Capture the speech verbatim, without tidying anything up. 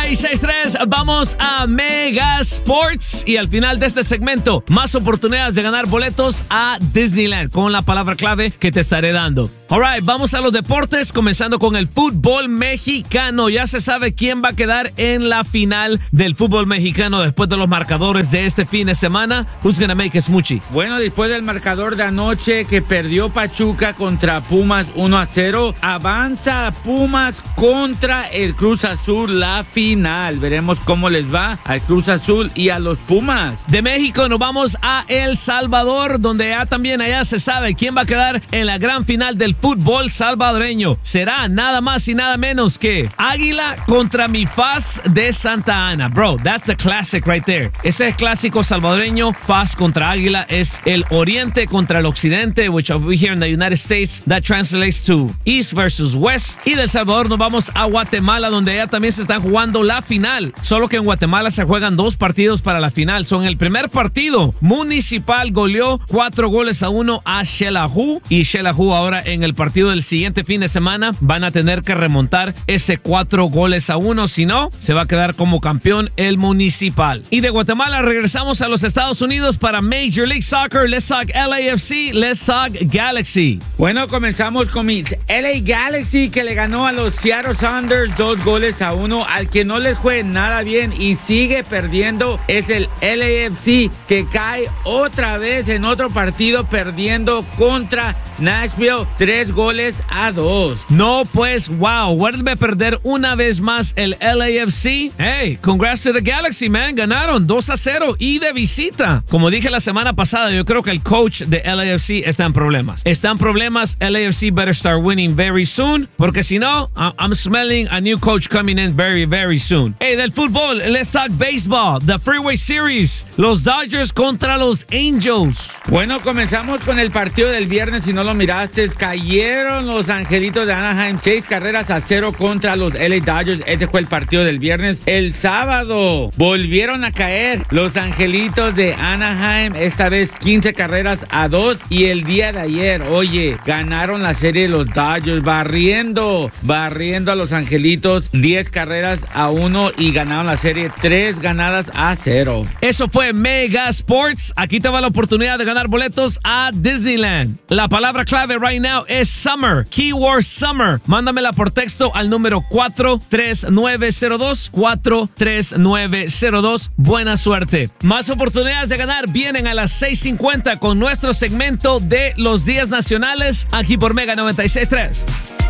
noventa y seis punto tres, vamos a Mega Sports y al final de este segmento, más oportunidades de ganar boletos a Disneyland con la palabra clave que te estaré dando. Alright, vamos a los deportes, comenzando con el fútbol mexicano. Ya se sabe quién va a quedar en la final del fútbol mexicano después de los marcadores de este fin de semana. Who's gonna make it, Smoochie? Bueno, después del marcador de anoche que perdió Pachuca contra Pumas uno a cero, avanza Pumas contra el Cruz Azul la final. Veremos cómo les va al Cruz Azul y a los Pumas. De México nos vamos a El Salvador, donde ya también allá se sabe quién va a quedar en la gran final del fútbol salvadoreño. Será nada más y nada menos que Águila contra Mi F A S de Santa Ana. Bro, that's the classic right there. Ese es clásico salvadoreño. F A S contra Águila es el oriente contra el occidente, which over here in the United States, that translates to East versus West. Y del Salvador nos vamos a Guatemala, donde allá también se están jugando la final. Solo que en Guatemala se juegan dos partidos para la final. Son el primer partido, Municipal goleó cuatro goles a uno a Xelajú. Y Xelajú ahora en el partido del siguiente fin de semana van a tener que remontar ese cuatro goles a uno. Si no, se va a quedar como campeón el Municipal. Y de Guatemala regresamos a los Estados Unidos para Major League Soccer. Let's talk L A F C, let's talk Galaxy. Bueno, comenzamos con mi L A Galaxy, que le ganó a los Seattle Sounders dos goles a uno. Al que no les fue nada bien y sigue perdiendo es el L A F C, que cae otra vez en otro partido perdiendo contra Nashville tres goles a dos. No, pues, wow, vuelve a perder una vez más el L A F C. Hey, congrats to the Galaxy, man. Ganaron dos a cero y de visita. Como dije la semana pasada, yo creo que el coach de L A F C está en problemas. Está en problemas. L A F C better start winning very soon, porque si no, I'm smelling a new coach coming in very, very soon. Hey, del fútbol, let's talk baseball. The Freeway Series. Los Dodgers contra los Angels. Bueno, comenzamos con el partido del viernes. Si no lo miraste, cayeron los Angelitos de Anaheim seis carreras a cero contra los L A Dodgers. Este fue el partido del viernes. El sábado volvieron a caer los Angelitos de Anaheim, esta vez quince carreras a dos. Y el día de ayer, oye, ganaron la serie de los Dodgers, barriendo, barriendo a los Angelitos diez carreras a uno y ganaron la serie tres ganadas a cero. Eso fue Mega Sports. Aquí te va la oportunidad de ganar boletos a Disneyland. La palabra clave right now es Summer. Keyword Summer. Mándamela por texto al número cuatro tres nueve cero dos, cuatro tres nueve cero dos. Buena suerte. Más oportunidades de ganar vienen a las seis cincuenta con nuestro segmento de los días nacionales aquí por Mega noventa y seis punto tres.